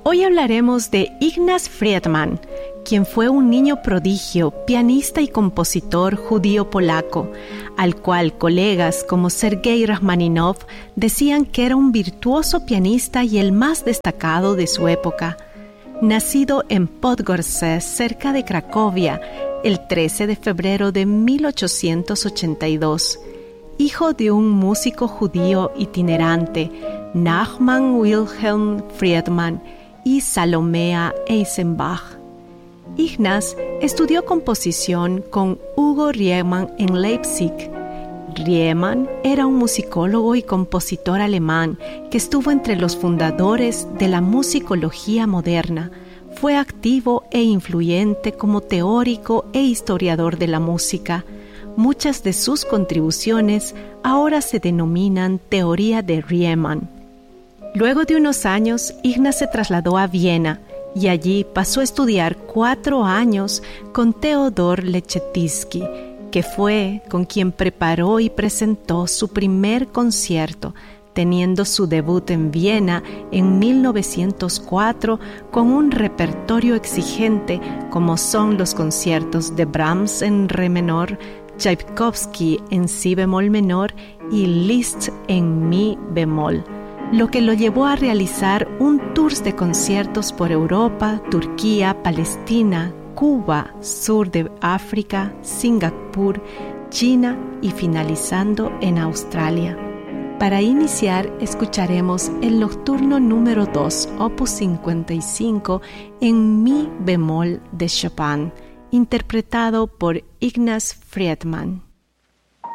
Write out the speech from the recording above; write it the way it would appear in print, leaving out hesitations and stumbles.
Hoy hablaremos de Ignaz Friedman, quien fue un niño prodigio, pianista y compositor judío-polaco, al cual colegas como Sergei Rachmaninov decían que era un virtuoso pianista y el más destacado de su época. Nacido en Podgórze, cerca de Cracovia, el 13 de febrero de 1882, hijo de un músico judío itinerante, Nachman Wilhelm Friedman y Salomea Eisenbach. Ignaz estudió composición con Hugo Riemann en Leipzig. Riemann era un musicólogo y compositor alemán que estuvo entre los fundadores de la musicología moderna. Fue activo e influyente como teórico e historiador de la música. Muchas de sus contribuciones ahora se denominan teoría de Riemann. Luego de unos años, Ignaz se trasladó a Viena y allí pasó a estudiar 4 años con Theodor Leczettinsky, que fue con quien preparó y presentó su primer concierto, teniendo su debut en Viena en 1904 con un repertorio exigente como son los conciertos de Brahms en re menor, Tchaikovsky en si bemol menor y Liszt en mi bemol, lo que lo llevó a realizar un tour de conciertos por Europa, Turquía, Palestina, Cuba, sur de África, Singapur, China y finalizando en Australia. Para iniciar, escucharemos el nocturno número 2, opus 55, en mi bemol de Chopin, interpretado por Ignaz Friedman.